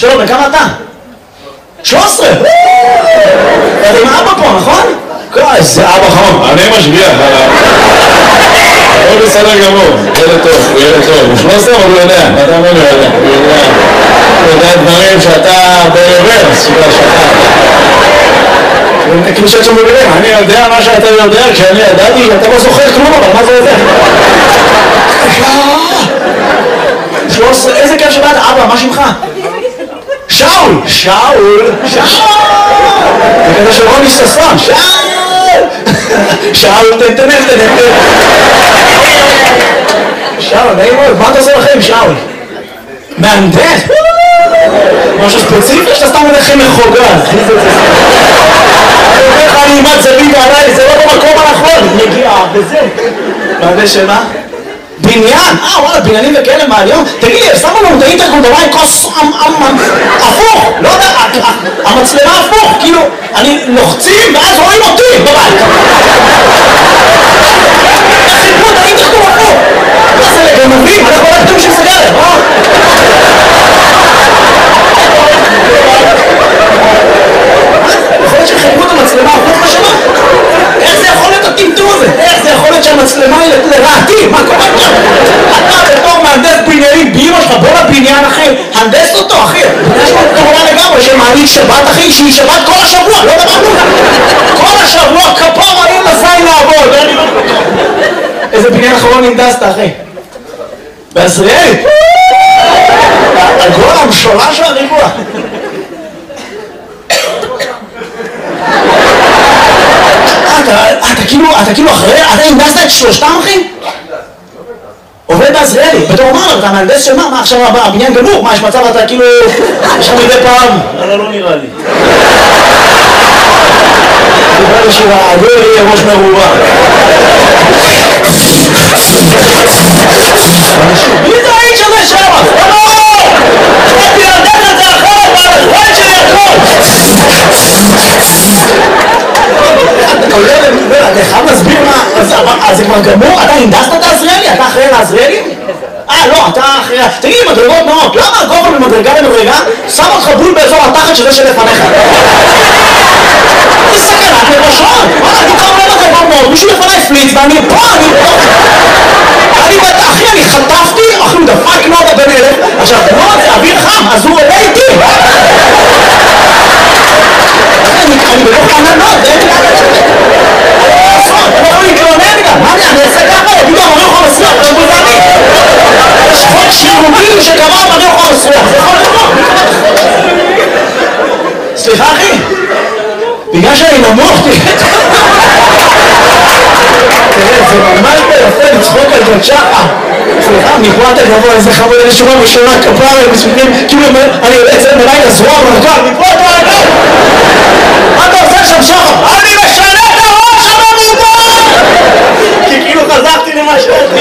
שלום, וכמה אתה? 13! אתה עם אבא פה, נכון? איזה אבא חמוד. אני משגיח עליו. הוא בסדר גמור, ילד טוב, הוא ילד טוב. הוא 13 אבל הוא יודע, אתה אומר לו יודע. הוא יודע דברים שאתה ברוורס, כאילו שאת שם בבירים, אני יודע מה שאתה יודע, כשאני ידעתי, אתה לא זוכר כלום, אבל מה זה יודע? 13, איזה כיף שבאת, אבא, מה שמך? שאול! שאול! שאול! זה כזה של רוני ששון, שאול! שאול, תן. שאול, נעים מאוד, מה אתה עושה לכם, שאול? מהנדס? משהו ספציפי שאתה סתם הולכם מחוגג? אני אומר לך, אני אימת זווית עליי, זה לא במקום הנכון, נגיע, וזהו. מהנדס שמה? בניין? וואלה, בניינים וכאלה מהליום? תגיד לי, שמו לנו את האינטרקום במים כוס הפוך, לא יודע, המצלמה הפוך, כאילו, אני לוחצים ואז רואים אותי בבית. איך חיפו את האינטרקום הפוך? מה זה לגנבים? אנחנו לא כתוב של סגרת, יכול להיות שחיפו את המצלמה הפוך בשמה? איך זה יכול להיות הטמטום הזה? איך זה יכול להיות שהמצלמה היא לרעתי? מה קורה שם? אתה בתור מהנדס בניינים באמא שלך, בוא לבניין אחי, הנדס אותו אחי. יש פה כמובן לגמרי שמעלית שבת אחי, שהיא שבת כל השבוע, לא דבר כלום. כל השבוע כפרה אין לזין לעבוד. איזה בניין אחרון הנדסת אחי? בעזריאלי? הגול המשולש והריבוע. אתה כאילו אחרי, אתה הנדסת את שלושתם אחי? עובד בעזריאלי, בתור אומר, אתה מהנדס של מה עכשיו הבניין גמור, מה יש מצב אתה כאילו, יש לך מדי פעם? לא נראה לי. דיבר לי שהעגול יהיה ראש מרובה. מי זה האיש הזה שם? לא! חייתי להנדס את זה אחרת, והחיים שלי הכל! אתה חייב להסביר מה, אז זה כבר גמור? אתה הנדסת את העזריאלי? אתה אחראי לעזריאלי? לא, אתה אחראי... תגיד לי, מדרגות נאות, למה הגובה ממדרגה למדרגה שם אותך בול באזור התחת שזה שלפניך? זה סכנת נפשות! וואלה, אני קרוב למדרגות נאות, מישהו לפניי פליץ ואני פה, אחי, אני חטפתי, אחי, הוא דפק נאות הבן אלף, עכשיו, נאות זה אוויר חם, אז הוא עולה איתי! אני בלוך עננות, זה אין לי אני יכול להתלונן גם, מה אני אעשה ככה? יגידו, המריח המסריח, עכשיו זה אני יש חוק שירוגים שקבע המריח המסריח, זה יכול לבוא סליחה אחי בגלל שאני נמוך תראה, זה ממש ביפה לצחוק על ג'ת שחר סליחה, מפה אתה גבוה, איזה חמוד, איזה שורה בשורה כפרה, מספיקים, כאילו אני יוצא את בלילה זרוע מרכב, מפה אתה רגע מה אתה עושה שם שחר? אני משנה את הראש שם מפה! כי כאילו חזרתי למה שאתי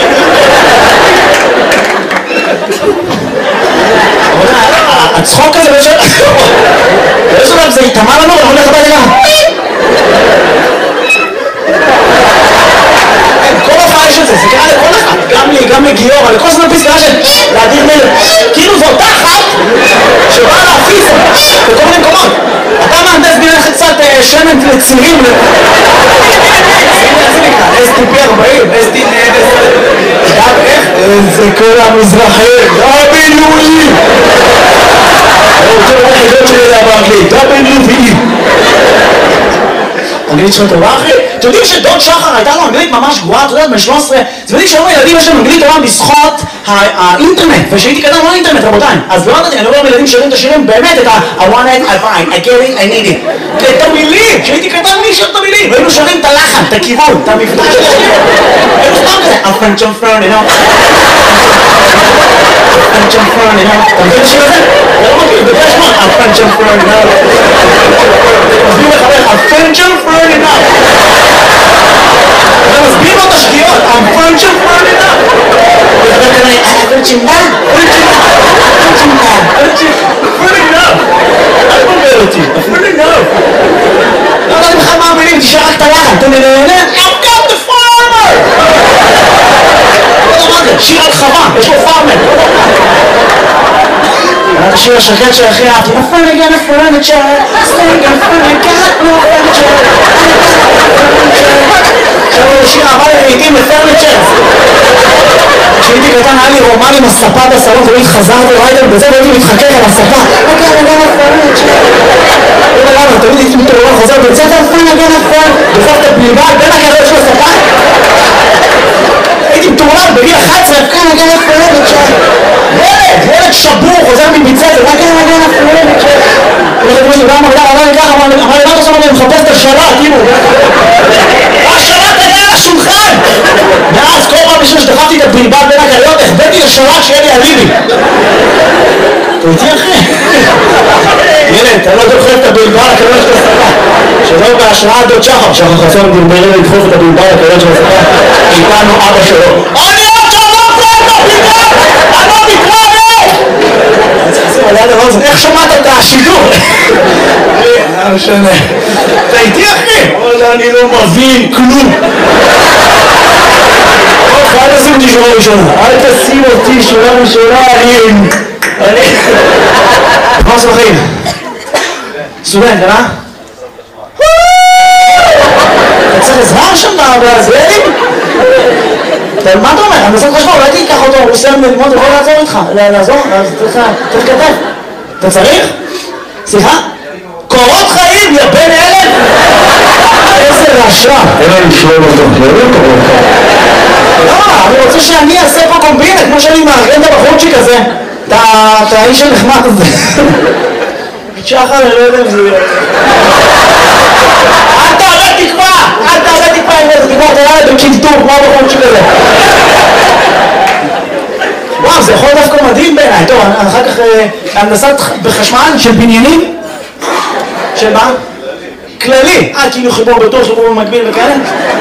הצחוק הזה באיזשהו לב זה יתאמה לנו ואנחנו הולך הביתה כל הופעה יש את זה, זה קרה לכל אחד גם לי, גם לגיור, לכל זמן פסקה של להדיר מלך כאילו זו אותה אחת שבאה להפיס בכל מיני מקומות אתה מהנדס בניין קצת שמן לצירים איזה נקרא? STP 40, STP גם איך? איזה כל המזרחי WE אני רוצה לראות חידות שלי זה באנגלית WE אנגלית שלו טובה אחי? אתם יודעים שדוד שחר הייתה לו אנגלית ממש גרועה, אתה יודעת, בן 13 אתם יודעים שהיום הילדים יש להם אנגלית טובה בזכות האינטרנט ושהייתי קטן לא האינטרנט רבותיי אז לא יודעתי, אני לא רואה ילדים שרים את השירים באמת את I want it, I find, I get it, I need it את המילים, שהייתי קטן מי שר את המילים והיינו שרים את הלחן, את הכיוון, את המבטא של השיר היינו סתם כזה I'm French, I'm French, you know French, I'm French, you know אתה מבין את השיר הזה? אתה לא מכיר, בגלל שמות I'm French, I'm French, you know מסביר לחבר, I'm French, I'm French, you know אתה מסביר לו את השגיאות I'm French, I'm French, you know פרצ'ינדה, אל תבלבל אותי, אפילו לא לא יודעת בכלל מה המילים, תשאר רק את הלחן I've got the farmer לא יודע מה זה, שיר על חווה, יש לו פארמר את השיר השקט של הכי אהבתי. נפל נגן הפרנצ'ר, סטנג הפרנצ'ר, לא פרנצ'ר. עכשיו הוא שיר אהבה לעיתים לפרנצ'ר. כשהייתי קטן היה לי רומן עם הספה בסלון, תמיד חזרתי ריידר בזה והייתי מתחכך על הספה. נגן הפרנצ'ר. למה, תמיד הייתי מתעורר חוזר בית ספר, נגן הפרנצ'ר. דוחף את הבלבל בין הגריות של הספה. הייתי מתעורר בגיל 11, נגן הפרנצ'ר. ילד שבור, חוזר מביצה, זה רק נגן הפרנצ'ר. אמר לי, מה אתה שם אני מחפש את השלט, אימו. השלט היה על השולחן. ואז כל פעם בשביל שדחפתי את הבלבל בין הגריות, החבאתי לשלט שיהיה לי אליבי. אתה איתי אחי? ילד, אתה לא דוחף את הבלבל הקריות של הספה. שלא בהשראת דוד שחר, שחר חסון דרמרי לדחוף את הבלבל הקריות של הספה. איתנו אבא שלו. אני עוד שלום פה את הבלבל! אני לא מתראה! אני צריך לשים על יד הרוזן, איך שמעת את השידור? לא משנה. אתה איתי אחי? אני לא מבין כלום. אל תשים אותי שורה ראשונה. אל תשים אותי שורה ראשונה, אני... מה עושה בחיים? סטודנט, אה? אתה צריך עזרה שם בהזבלים? מה אתה אומר? אני עושה חשבון, אולי תיקח אותו, הוא סיים ללמוד, הוא יכול לעזור איתך. לעזור? צריך כתב. אתה צריך? סליחה? קורות חיים, יא בן אלף! איזה רשע! אין לי לשלול אותו, לא קורות חיים. לא, אני רוצה שאני אעשה פה קומבינה, כמו שאני מארגן את הבחורצ'יק הזה. את האיש הנחמד הזה. שחר, אני לא יודע אם זה יהיה. אל תעלה תקווה! אל תעלה תקווה עם איזה תקווה, תראה את בקינטור, כמו הבחורצ'יק הזה. וואו, זה יכול דווקא מדהים בעיניי. טוב, אחר כך הנדסת בחשמל של בניינים. של מה? כללי. כאילו חיבור בטוח, חיבור במקביל וכאלה.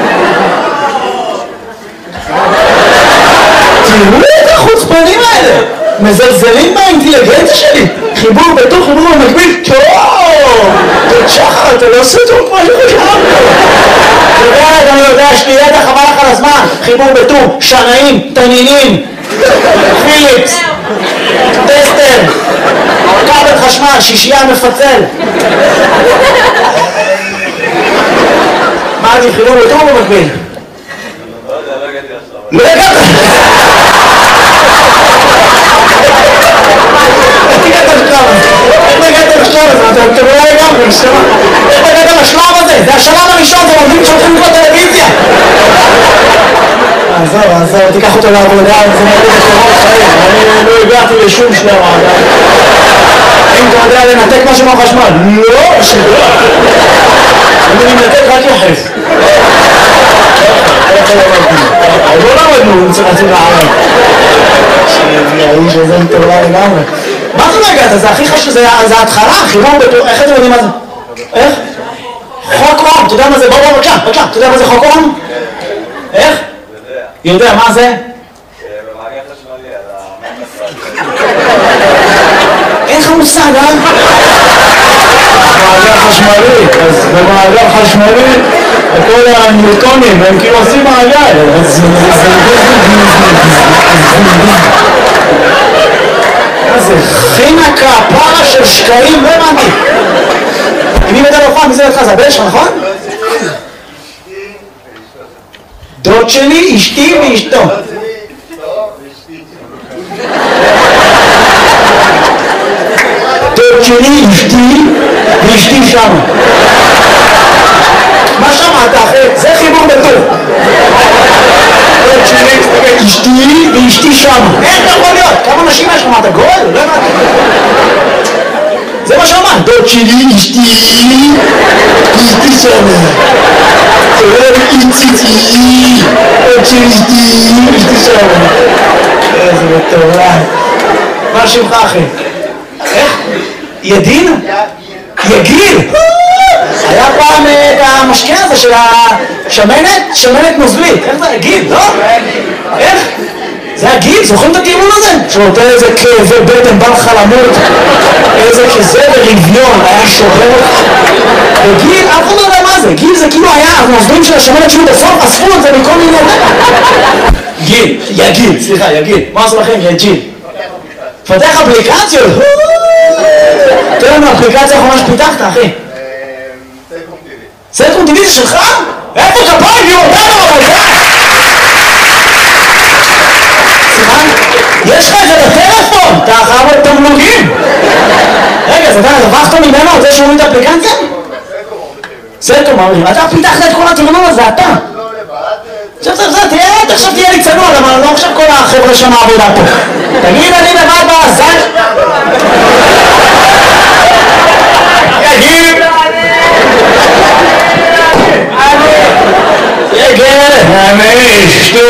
תראו את החוצפנים האלה, מזלזלים באינטליגנציה שלי. חיבור בטוח, חיבור במקביל. טוב, שחר, אתה לא עושה טוב כמו שחשב. אני יודע, יש לי ידע חבל לך על הזמן. חיבור בטור, שנאים, תנינים, פיליפס, טסטר, כבל חשמל, שישייה מפצל. מה אני חיבור בטור במקביל? לא הגעת! איך הגעת לשלב הזה? אתם לא לגמרי, איך הגעת לשלב הזה? זה השלב הראשון, זה עובדים שהולכים לקרוא טלוויזיה. עזוב, תיקח אותו לעבודה, זה מראה לקורות חיים. אני לא הגעתי לשום שלב. אם אתה יודע לנתק משהו מהחשמל? לא, שגרה. אם אני מנתק רק יחס. לא למדנו, צריך להציב לערב. שהאיש הזה מטורלה לגמרי. מה זה לא הגעת? זה הכי חשוב, זה ההתחלה, חיבור בטור, איך אתם יודעים מה זה? איך? חוק אום, אתה יודע מה זה? בוא, בבקשה, אתה יודע מה זה חוק אום? איך? יודע, מה זה? במעגל חשמלי, על המעגל. אין לך מושג, אה? מעגל חשמלי, אז במעגל חשמלי כל הניוטונים הם כאילו עושים מעגל. זה חינקה, פרה של שקעים, לא הבנתי. אם היא מדבר פעם, מי זה לך? זה הבן שלך, נכון? דוד שלי, אשתי ואשתו. דוד שלי, אשתי ואשתי שם. מה שמעת אחי? זה חיבור בטור. דוד שלי, אשתי ואשתי שם. איך אתה יכול להיות? כמה נשים יש לך? מה אתה גול? לא הבנתי. זה מה שאמרת. דוד שלי, אשתי ואשתי שם. איציצי, עוד שלי, אשתי שם. איזה מטורף. מה שמך אחי? איך? ידין? יגיל? היה פעם את המשקה הזה של השמנת? שמנת נוזלית. איך זה? יגיל, לא? איך? זה הגיל, זוכרים את הטיעון הזה? שנותן איזה כאבי בטן, בא לך למות, איזה כזה ברביון, היה שובר. וגיל, אף אחד לא יודע מה זה, גיל זה כאילו היה, הנוזלים של השמנת שהוא בסוף, אספו את זה מכל מיני... גיל, יגיל, סליחה, יגיל. מה עושה לכם? יגיל. פתח אפליקציות, תן לנו אפליקציה האחרונה שפיתחת, אחי. סלקום טיווי. סלקום טיווי זה שלך? איפה כפיים? יהיו אותנו, אבל זה! סימן? יש לך את זה בטלפון! אתה חייב עוד תמלוגים! רגע, אז אתה רווחת ממנו על זה שהוא את האפליקציה? סלקום אומרים. אתה פיתחת את כל התמנון הזה, אתה! עכשיו תהיה לי צנוע, למה לא עכשיו כל החבר'ה שם העבודה פה. תגיד, אני לבד בעזן. יגיד. יגיד. אני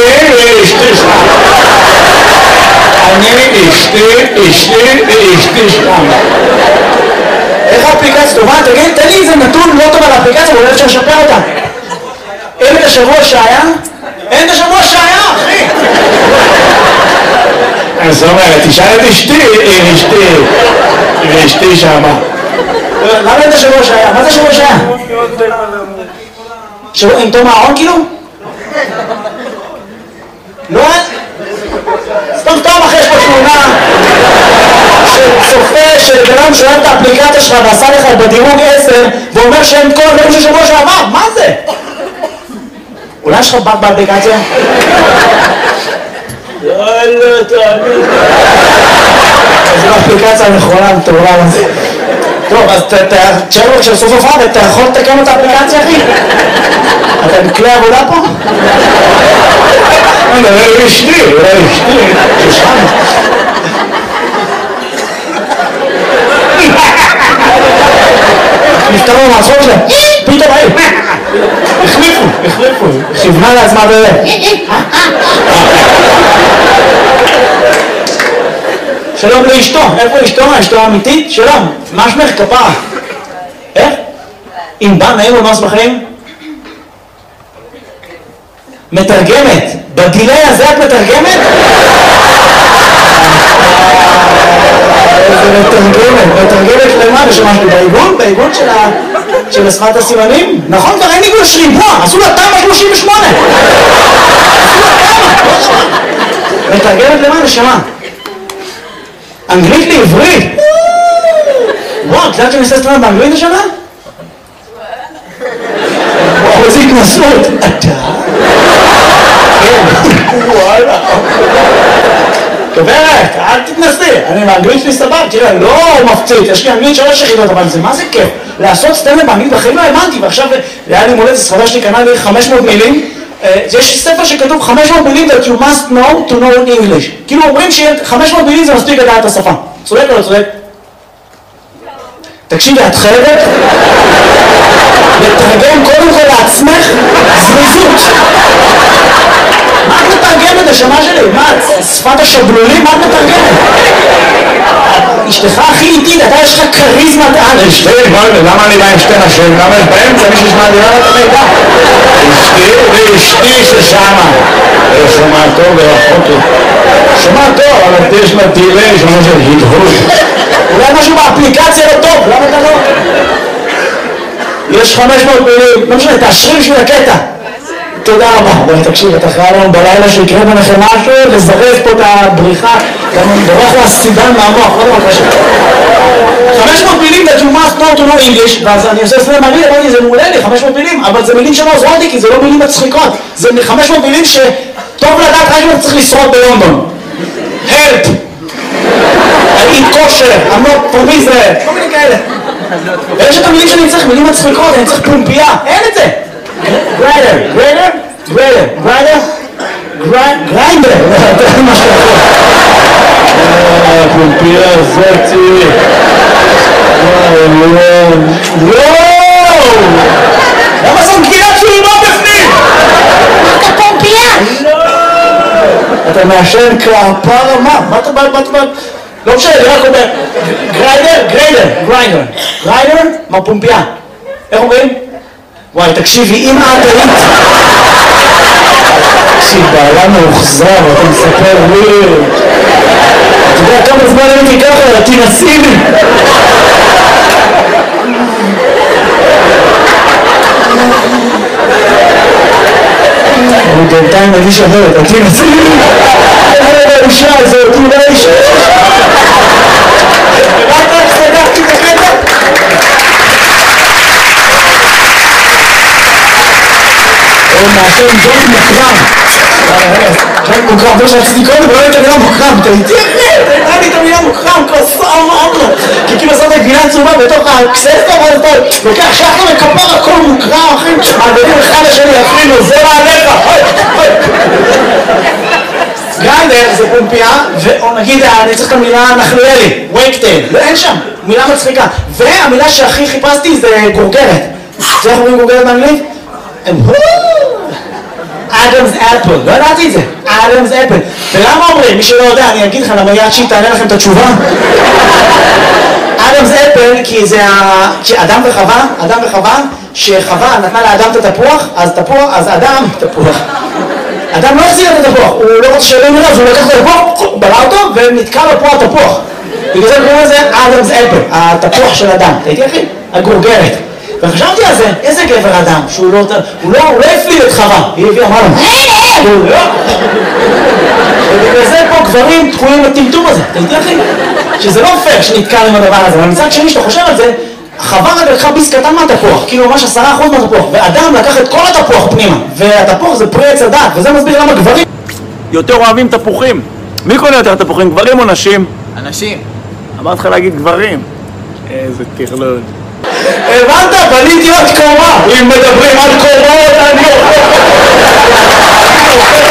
אשתי שם. איך האפליקציה טובה? תגיד, תן לי איזה נתון לא טוב על האפליקציה, ואולי אפשר לשפר אותה. אין את השבוע שהיה? אין את השבוע שהיה, אחי! זאת אומרת, תשאל את אשתי שמה. למה אין את השבוע שהיה? מה זה השבוע שהיה? שבוע עם תום אהרון כאילו? לא? סתם אחרי יש פה תמונה של צופה שבן שואל את האפליקציה שלך ועשה לך בדירוג 10 ואומר שאין כל הדברים של שבוע שעבר, מה זה? אולי יש לך בת באפליקציה? יאללה, תאמין. זו האפליקציה הנכונה, מטורלל הזה. טוב, אז תשאר לו כשסוף הופעה ואתה יכול לתקן את האפליקציה, אחי? אתה מכלי עבודה פה? אולי אשתי. ששם. נפתרו מהצחוק שלהם. פתאום היי. החליפו. כיוונה לעצמה באמת. שלום לאשתו. איפה אשתו? אשתו האמיתית? שלום. מה שמך? כפרה. איך? אם בא נעים ומס בחיים? מתרגמת. בגילי הזה את מתרגמת? איזה מתרגמת למה? ושמה שלי בעיגון של שפת הסימנים? נכון, כבר אין עיגון שריבוע, עשו לה תמה 38. מתרגמת למה? נשמה. אנגלית לעברית. וואו, את יודעת שאני עושה סטרנד באנגלית השנה? וואו, איזה התנסות. אתה? כן. וואלה. גברת, אל תתנסי, אני באנגלית שלי סבב, תראה, לא מפציץ, יש לי אנגלית 3 יחידות, אבל זה מה זה כיף? לעשות סטנדאפ באנגלית בחיים לא האמנתי, ועכשיו היה לי מולדת, ספרה שלי קנה לי 500 מילים, יש ספר שכתוב 500 מילים that you must know to know English, כאילו אומרים ש500 מילים זה מספיק לדעת את השפה, צודק או לא צודק? תקשיבי, את חייבת לתרגם קודם כל לעצמך זריזות. מה את מתרגמת, השמה שלי? מה, שפת השבלולים? מה את מתרגמת? אשתך הכי איטית, אתה יש לך קריזמת על. אשתי, למה אני בא עם שתי נשים? למה יש באמצע מישהו שמעדירה את המידע? אשתי ששמה. שומע טוב ורחוק. שומע טוב, אבל יש לה דילי, שומע של הדהוד. אולי משהו באפליקציה לא טוב, למה אתה לא? יש 500 מילים, לא משנה, תאשרי בשביל הקטע. תודה רבה. בואי תקשיב, אתה חייב לנו בלילה שיקרה ביניכם משהו, לזרז פה את הבריחה, גם ברוך הוא הסידן מהמוח, לא דבר קשה. 500 מילים that you must know to know English, ואז אני עושה סלם מעניין, אמרתי, זה מעולה לי, 500 מילים, אבל זה מילים שלא עוזרות לי, כי זה לא מילים מצחיקות. זה 500 מילים שטוב לדעת רק אם צריך לשרוד בלונדון. Help! I eat kosher, I'm not from Israel, כל מיני כאלה. ויש את המילים שאני צריך, מילים מצחיקות, אני צריך פומפייה, אין את זה. גריינדר, מה שאתה יכול. פומפייה זאתי. וואו! למה זאת גבינת צהובה בפנים? אתה פומפייה! אתה מעשן כפרה מה? מה אתה בא? לא משנה, אני רק אומר גריינדר, מה פומפייה? איך אומרים? וואי, תקשיבי, אם את היית... תקשיב, בעלה מאוחזר, אתה מספר לי... אתה יודע כמה זמן הייתי ככה, תנסי לי! אני בינתיים מרגיש אחרת, תנסי לי! איזה האישה הזאת, אולי אישה! רק סגרתי את הקטע? מעשן ג'וינט מוקרם. ג'וינט מוקרם, זה שרציתי קודם, ולא את המילה מוקרם, אתה איתי אחי, אתה איתה לי את המילה מוקרם, כוסה אמרנו. כי כאילו עושה את הגבינה צהובה בתוך הקססטה, ואז אתה לוקח שחר וכפר הכל מוקרם, אחי, מעבדים אחד לשני, אפילו, זה מעליך, גרנדר זה פומפיה, או נגיד, אני צריך את המילה נחליאלי, וייקטייל, אין שם, מילה מצחיקה. והמילה שהכי חיפשתי זה גורגרת. זה איך אומרים גורגרת באנגלית? אדמס אפל, לא ידעתי את זה, אדמס אפל. ולמה אומרים? מי שלא יודע, אני אגיד לך למה יד שהיא תענה לכם את התשובה. אדמס אפל, כי אדם וחווה, שחווה נתנה לאדם את התפוח, אז אדם, תפוח. אדם לא החזיר את התפוח, הוא לא רוצה שלום אליו, הוא לקח את התפוח, בלע אותו ונתקע לו פה התפוח. בגלל זה קוראים לזה אדמס אפל, התפוח של אדם. תהייתי אחי? הגורגרת. וחשבתי על זה, איזה גבר אדם, שהוא לא הפליל את חווה, היא הביאה, אמרה לו, ובגלל זה פה גברים תקועים לטמטום הזה, תהייתי אחי? שזה לא פייר שנתקע עם הדבר הזה, אבל מצד שני שאתה חושב על זה, חווה רק לקחה ביס קטן מהתפוח, כאילו ממש 10% מהתפוח, ואדם לקח את כל התפוח פנימה, והתפוח זה פרי עץ הדעת, וזה מסביר למה גברים יותר אוהבים תפוחים. מי קונה יותר תפוחים, גברים או נשים? אנשים. אמרת לך להגיד גברים. איזה תכלול. הבנת? בניתי עוד קומה. אם מדברים על קומות, אני אוכל.